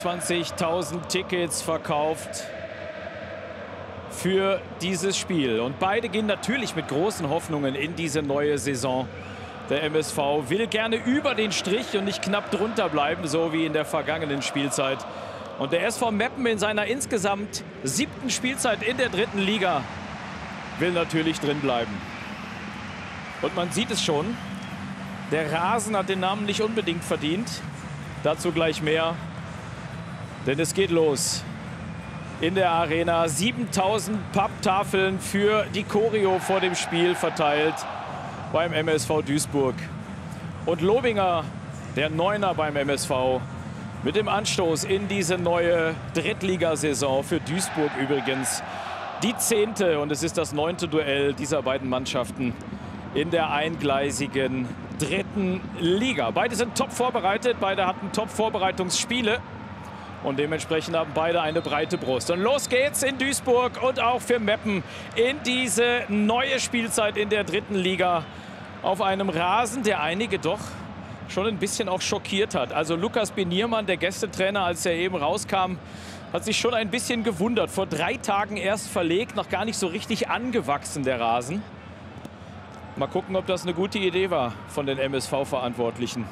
20.000 Tickets verkauft für dieses Spiel. Und beide gehen natürlich mit großen Hoffnungen in diese neue Saison. Der MSV will gerne über den Strich und nicht knapp drunter bleiben, so wie in der vergangenen Spielzeit. Und der SV Meppen in seiner insgesamt 7. Spielzeit in der 3. Liga will natürlich drin bleiben. Und man sieht es schon, der Rasen hat den Namen nicht unbedingt verdient. Dazu gleich mehr, denn es geht los in der Arena. 7.000 Papptafeln für die Choreo vor dem Spiel verteilt beim MSV Duisburg. Und Lobinger, der Neuner beim MSV, mit dem Anstoß in diese neue Drittligasaison für Duisburg übrigens. Die 10. und es ist das 9. Duell dieser beiden Mannschaften in der eingleisigen 3. Liga. Beide sind top vorbereitet, beide hatten top Vorbereitungsspiele und dementsprechend haben beide eine breite Brust. Und los geht's in Duisburg und auch für Meppen in diese neue Spielzeit in der 3. Liga auf einem Rasen, der einige doch schon ein bisschen auch schockiert hat. Also Lukas Beniermann, der Gästetrainer, als er eben rauskam, hat sich schon ein bisschen gewundert. Vor 3 Tagen erst verlegt, noch gar nicht so richtig angewachsen, der Rasen. Mal gucken, ob das eine gute Idee war von den MSV-Verantwortlichen.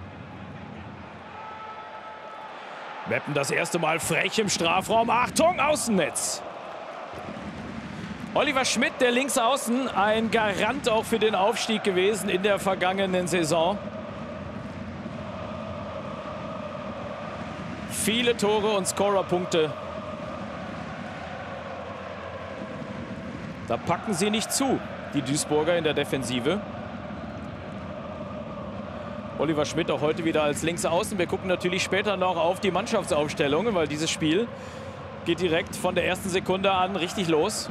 Meppen das erste Mal frech im Strafraum. Achtung, Außennetz. Oliver Schmidt, der Linksaußen, ein Garant auch für den Aufstieg gewesen in der vergangenen Saison. Viele Tore und Scorerpunkte. Da packen sie nicht zu, die Duisburger in der Defensive. Oliver Schmidt auch heute wieder als Linksaußen. Wir gucken natürlich später noch auf die Mannschaftsaufstellungen, weil dieses Spiel geht direkt von der ersten Sekunde an richtig los.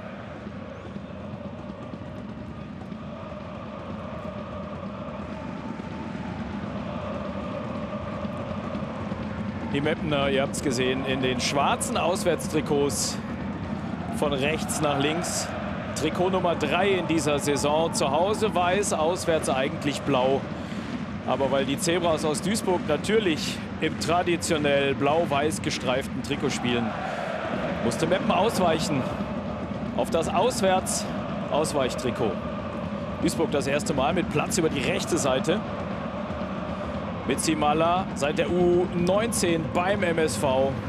Die Meppener, ihr habt es gesehen, in den schwarzen Auswärtstrikots von rechts nach links. Trikot Nummer 3 in dieser Saison. Zu Hause weiß, auswärts eigentlich blau. Aber weil die Zebras aus Duisburg natürlich im traditionell blau-weiß gestreiften Trikot spielen, musste Meppen ausweichen auf das Auswärts-Ausweichtrikot. Duisburg das erste Mal mit Platz über die rechte Seite. Mit Simala seit der U19 beim MSV.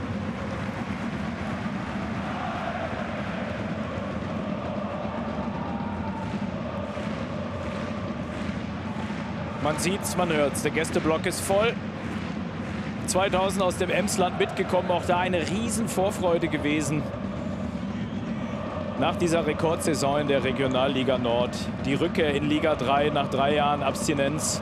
Man sieht's, man hört's. Der Gästeblock ist voll. 2000 aus dem Emsland mitgekommen. Auch da eine riesen Vorfreude gewesen. Nach dieser Rekordsaison in der Regionalliga Nord. Die Rückkehr in Liga 3 nach 3 Jahren Abstinenz.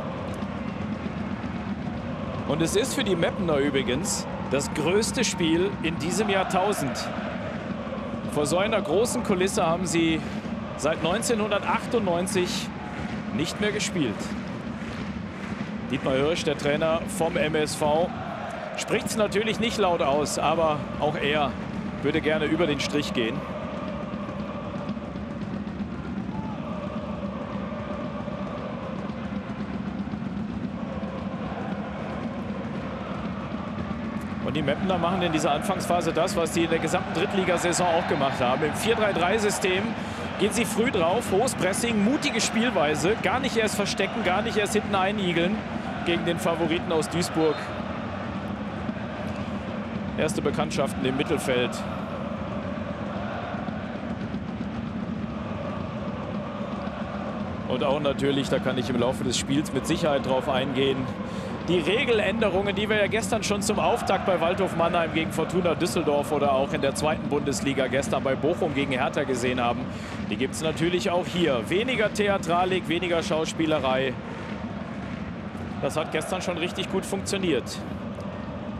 Und es ist für die Meppener übrigens das größte Spiel in diesem Jahrtausend. Vor so einer großen Kulisse haben sie seit 1998 nicht mehr gespielt. Dietmar Hirsch, der Trainer vom MSV, spricht es natürlich nicht laut aus, aber auch er würde gerne über den Strich gehen. Und die Meppener machen in dieser Anfangsphase das, was sie in der gesamten Drittligasaison auch gemacht haben. Im 4-3-3-System gehen sie früh drauf, hohes Pressing, mutige Spielweise, gar nicht erst verstecken, gar nicht erst hinten einigeln gegen den Favoriten aus Duisburg. Erste Bekanntschaften im Mittelfeld. Und auch natürlich, da kann ich im Laufe des Spiels mit Sicherheit drauf eingehen, die Regeländerungen, die wir ja gestern schon zum Auftakt bei Waldhof Mannheim gegen Fortuna Düsseldorf oder auch in der 2. Bundesliga gestern bei Bochum gegen Hertha gesehen haben, die gibt es natürlich auch hier. Weniger Theatralik, weniger Schauspielerei. Das hat gestern schon richtig gut funktioniert.